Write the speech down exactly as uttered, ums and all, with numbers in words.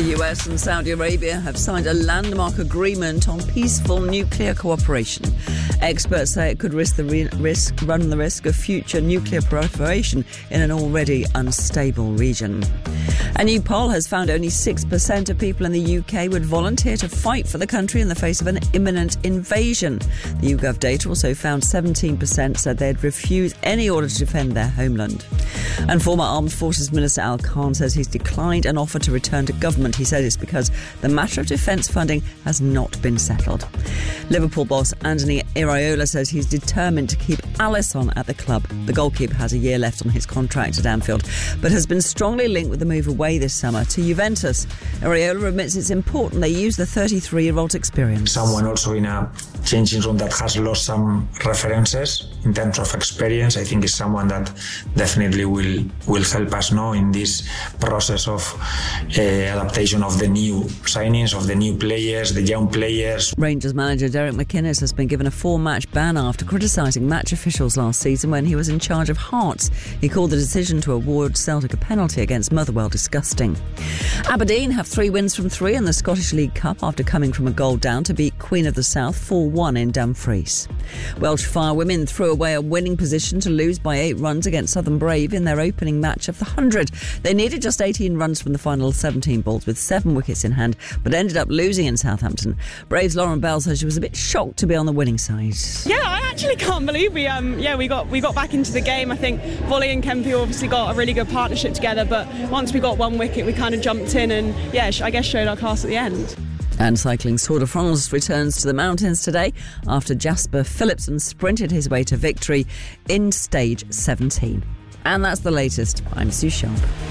The U S and Saudi Arabia have signed a landmark agreement on peaceful nuclear cooperation. Experts say it could risk the re- risk, run the risk of future nuclear proliferation in an already unstable region. A new poll has found only six percent of people in the U K would volunteer to fight for the country in the face of an imminent invasion. The YouGov data also found seventeen percent said they'd refuse any order to defend their homeland. And former Armed Forces Minister Al Khan says he's declined an offer to return to government. He said it's because the matter of defence funding has not been settled. Liverpool boss Anthony Iraola says he's determined to keep Alisson at the club. The goalkeeper has a year left on his contract at Anfield, but has been strongly linked with the move away this summer to Juventus. Iraola admits it's important they use the thirty-three-year-old's experience. Someone also in a changing room that has lost some references in terms of experience. I think is someone that definitely will will help us now in this process of uh, adaptation of the new signings, of the new players, the young players. Rangers manager Derek McInnes has been given a four-match ban after criticising match officials last season when he was in charge of Hearts. He called the decision to award Celtic a penalty against Motherwell disgusting. Aberdeen have three wins from three in the Scottish League Cup after coming from a goal down to beat Queen of the South four one in Dumfries. Welsh Fire women threw away a winning position to lose by eight runs against Southern Brave in their opening match of the one hundred. They needed just eighteen runs from the final seventeen balls with seven wickets in hand, but ended up losing in Southampton. Brave's Lauren Bell says she was a bit shocked to be on the winning side. Yeah, I actually can't believe we um yeah we got we got back into the game. I think Volley and Kempe obviously got a really good partnership together, but once we got one wicket we kind of jumped in and yeah I guess showed our class at the end. And cycling's Tour de France returns to the mountains today after Jasper Philipsen sprinted his way to victory in stage seventeen. And that's the latest. I'm Sue Sharp.